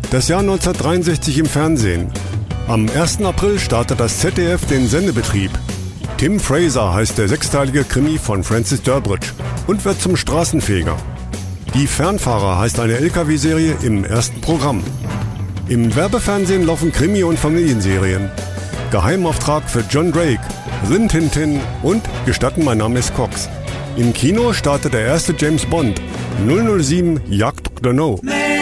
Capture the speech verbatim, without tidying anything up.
Das Jahr neunzehnhundertdreiundsechzig im Fernsehen. Am ersten April startet das Z D F den Sendebetrieb. Tim Fraser heißt der sechsteilige Krimi von Francis Durbridge und wird zum Straßenfeger. Die Fernfahrer heißt eine L K W-Serie im ersten Programm. Im Werbefernsehen laufen Krimi- und Familienserien. Geheimauftrag für John Drake, Rin Tin Tin und Gestatten, mein Name ist Cox. Im Kino startet der erste James Bond, null null sieben Jagd Doktor No.